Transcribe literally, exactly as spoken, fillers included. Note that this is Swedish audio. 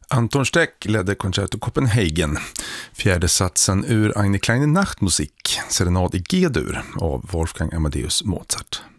Anton Steck ledde Concerto Copenhagen, fjärde satsen ur Eine kleine Nachtmusik, serenad i G-dur av Wolfgang Amadeus Mozart.